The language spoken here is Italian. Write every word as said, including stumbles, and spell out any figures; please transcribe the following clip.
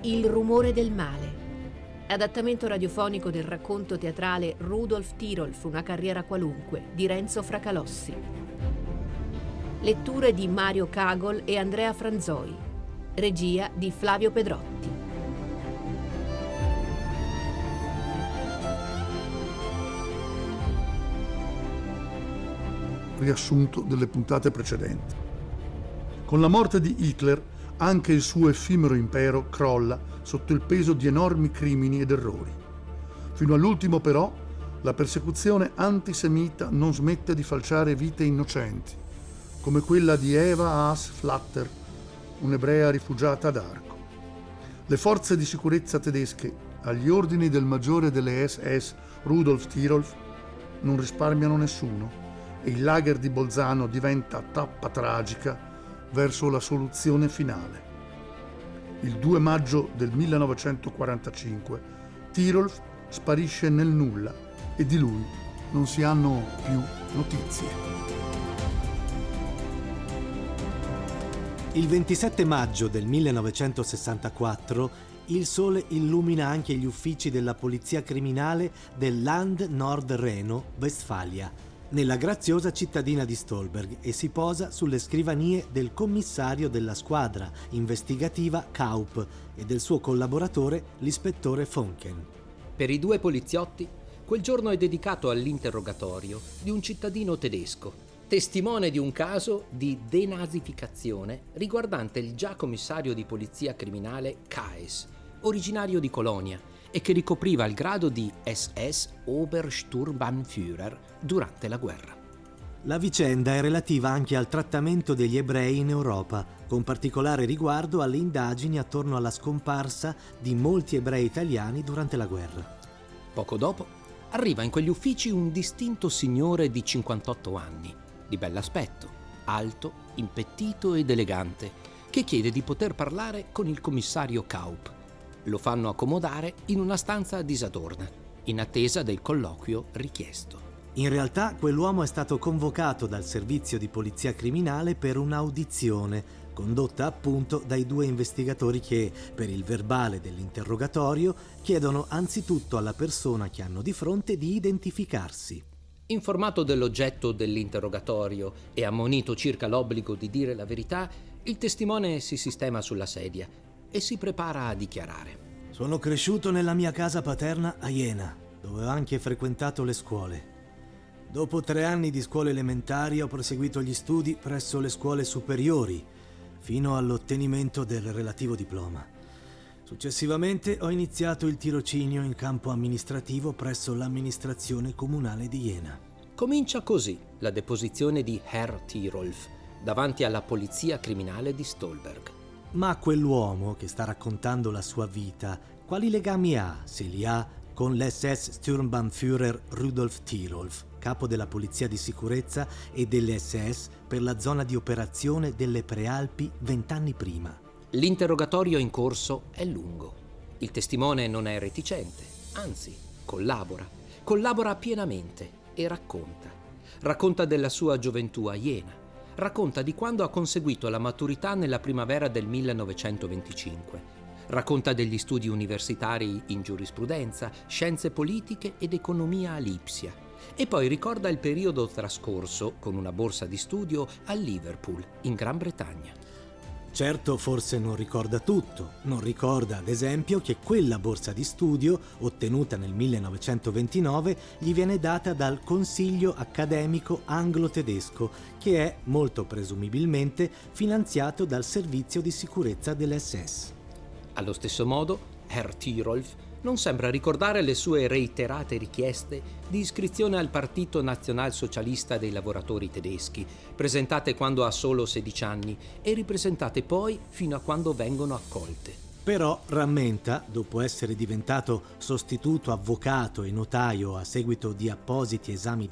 Il rumore del male. Adattamento radiofonico del racconto teatrale Rudolf Tirolf, una carriera qualunque, di Renzo Fracalossi. Letture di Mario Cagol e Andrea Franzoi. Regia di Flavio Pedrotti. Riassunto delle puntate precedenti. Con la morte di Hitler, anche il suo effimero impero crolla sotto il peso di enormi crimini ed errori. Fino all'ultimo, però, la persecuzione antisemita non smette di falciare vite innocenti, come quella di Eva Haas Flatter, un'ebrea rifugiata ad Arco. Le forze di sicurezza tedesche, agli ordini del maggiore delle S S Rudolf Tirolf, non risparmiano nessuno e il lager di Bolzano diventa tappa tragica verso la soluzione finale. Il due maggio del millenovecentoquarantacinque Tirolf sparisce nel nulla e di lui non si hanno più notizie. Il ventisette maggio del millenovecentosessantaquattro il sole illumina anche gli uffici della polizia criminale del Land Nord-Reno-Westfalia, nella graziosa cittadina di Stolberg, e si posa sulle scrivanie del commissario della squadra investigativa Kaup e del suo collaboratore, l'ispettore Fonken. Per i due poliziotti, quel giorno è dedicato all'interrogatorio di un cittadino tedesco, testimone di un caso di denazificazione riguardante il già commissario di polizia criminale Kaes, originario di Colonia, e che ricopriva il grado di S S Obersturmbannführer durante la guerra. La vicenda è relativa anche al trattamento degli ebrei in Europa, con particolare riguardo alle indagini attorno alla scomparsa di molti ebrei italiani durante la guerra. Poco dopo arriva in quegli uffici un distinto signore di cinquantotto anni, di bell'aspetto, alto, impettito ed elegante, che chiede di poter parlare con il commissario Kaup. Lo fanno accomodare in una stanza disadorna, in attesa del colloquio richiesto. In realtà quell'uomo è stato convocato dal servizio di polizia criminale per un'audizione, condotta appunto dai due investigatori che, per il verbale dell'interrogatorio, chiedono anzitutto alla persona che hanno di fronte di identificarsi. Informato dell'oggetto dell'interrogatorio e ammonito circa l'obbligo di dire la verità, il testimone si sistema sulla sedia e si prepara a dichiarare. Sono cresciuto nella mia casa paterna a Jena, dove ho anche frequentato le scuole. Dopo tre anni di scuole elementari ho proseguito gli studi presso le scuole superiori, fino all'ottenimento del relativo diploma. Successivamente ho iniziato il tirocinio in campo amministrativo presso l'amministrazione comunale di Jena. Comincia così la deposizione di Herr Tirolf davanti alla polizia criminale di Stolberg. Ma quell'uomo che sta raccontando la sua vita, quali legami ha, se li ha, con l'S S Sturmbannführer Rudolf Tirolf, capo della polizia di sicurezza e delle S S per la zona di operazione delle Prealpi vent'anni prima? L'interrogatorio in corso è lungo. Il testimone non è reticente, anzi, collabora. Collabora pienamente e racconta. Racconta della sua gioventù a Jena. Racconta di quando ha conseguito la maturità nella primavera del millenovecentoventicinque. Racconta degli studi universitari in giurisprudenza, scienze politiche ed economia a Lipsia. E poi ricorda il periodo trascorso con una borsa di studio a Liverpool, in Gran Bretagna. Certo, forse non ricorda tutto. Non ricorda, ad esempio, che quella borsa di studio, ottenuta nel millenovecentoventinove, gli viene data dal Consiglio Accademico Anglo-Tedesco, che è, molto presumibilmente, finanziato dal Servizio di Sicurezza dell'S S. Allo stesso modo, Herr Tirolf non sembra ricordare le sue reiterate richieste di iscrizione al Partito Nazionalsocialista dei Lavoratori Tedeschi, presentate quando ha solo sedici anni e ripresentate poi fino a quando vengono accolte. Però rammenta, dopo essere diventato sostituto avvocato e notaio a seguito di appositi esami